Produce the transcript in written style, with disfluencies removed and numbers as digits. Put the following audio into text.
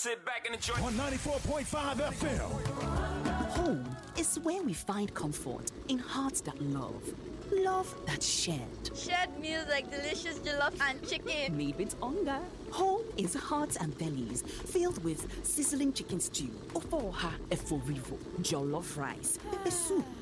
sit back and enjoy. On 94.5 FM. Home is where we find comfort in hearts that love. Love that's shared. Shared meals like delicious jollof and chicken. Made with hunger. Home is hearts and bellies filled with sizzling chicken stew, ofoha eforivo, jollof rice, pepper soup,